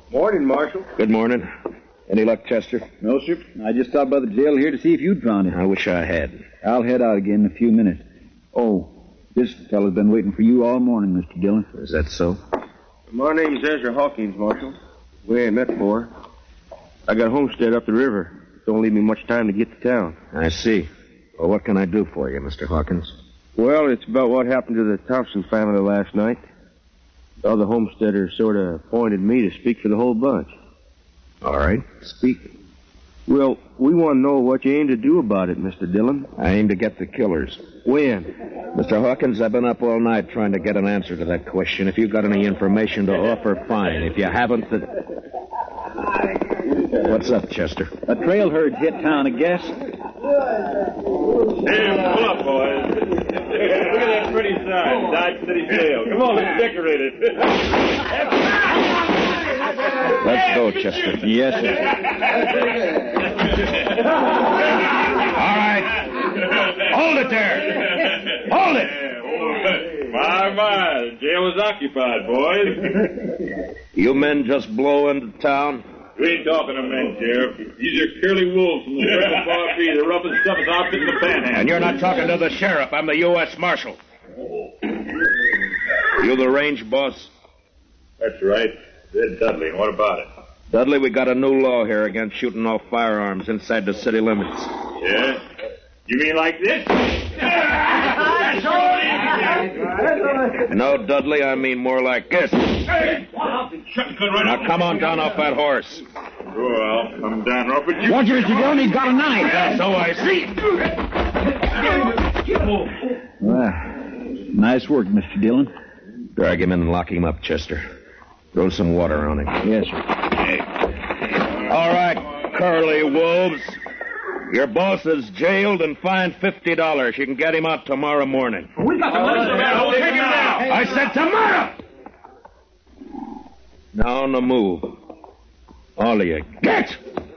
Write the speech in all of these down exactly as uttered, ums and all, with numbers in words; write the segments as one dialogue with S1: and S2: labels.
S1: Morning, Marshal.
S2: Good morning. Any luck, Chester?
S3: No, sir. I just stopped by the jail here to see if you'd found him.
S2: I wish I had.
S3: I'll head out again in a few minutes. Oh, this fella's been waiting for you all morning, Mister Dillon.
S2: Is that so?
S1: My name's Ezra Hawkins, Marshal. We ain't met before. I got a homestead up the river. Don't leave me much time to get to town.
S2: I see. Well, what can I do for you, Mister Hawkins?
S1: Well, it's about what happened to the Thompson family last night. The other homesteaders sort of appointed me to speak for the whole bunch.
S2: All right, speak.
S1: Well, we want to know what you aim to do about it, Mister Dillon.
S2: I aim to get the killers.
S1: When?
S2: Mister Hawkins, I've been up all night trying to get an answer to that question. If you've got any information to offer, fine. If you haven't, then... What's up, Chester?
S3: A trail herd hit town, I guess.
S4: Hey, pull up, boys. Look at that pretty sign, Dodge City Jail. Come on, let's decorate it.
S2: Let's go, Chester.
S3: Yes, sir.
S2: All right. Hold it there. Hold it.
S4: My, my, the jail is occupied, boys.
S2: You men just blow into town?
S4: We ain't talking to men, Sheriff. These are curly wolves from the Circle Bar B, the roughest, toughest outfit in the Panhandle.
S2: And you're not talking to the sheriff. I'm the U S Marshal. You the range boss?
S4: That's right. Ed Dudley. What about it?
S2: Dudley, we got a new law here against shooting off firearms inside the city limits.
S4: Yeah? You mean like this?
S2: No, Dudley, I mean more like this.
S4: Hey!
S2: Now come on down off that horse.
S4: Oh, I'll come down, Rob, but you...
S3: Watch it, Mister Dillon. He's got a knife.
S2: Yeah, so I see.
S3: Well, nice work, Mister Dillon.
S2: Drag him in and lock him up, Chester. Throw some water on him.
S3: Yes, sir.
S2: All right, curly wolves. Your boss is jailed and fined fifty dollars. You can get him out tomorrow morning.
S4: We got the money, man. We'll take him now.
S2: I said tomorrow! Now on the move. All of you, get!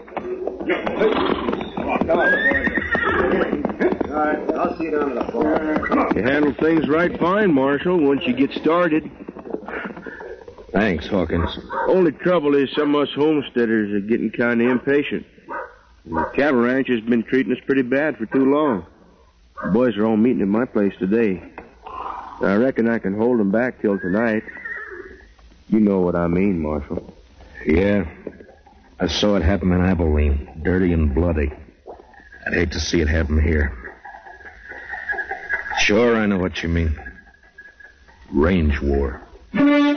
S1: All right, I'll see you down at the bar. You handle things right fine, Marshal, once you get started.
S2: Thanks, Hawkins.
S1: Only trouble is some of us homesteaders are getting kind of impatient. The cattle ranch has been treating us pretty bad for too long. The boys are all meeting at my place today. I reckon I can hold them back till tonight. You know what I mean, Marshal.
S2: Yeah. I saw it happen in Abilene, dirty and bloody. I'd hate to see it happen here. Sure, I know what you mean. Range war.